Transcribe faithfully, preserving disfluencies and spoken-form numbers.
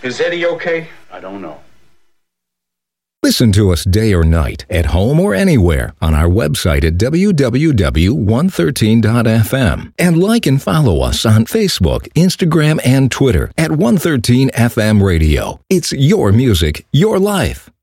Is Eddie okay? I don't know. Listen to us day or night, at home or anywhere, on our website at w w w dot one thirteen dot f m. And like and follow us on Facebook, Instagram, and Twitter at one thirteen F M Radio. It's your music, your life.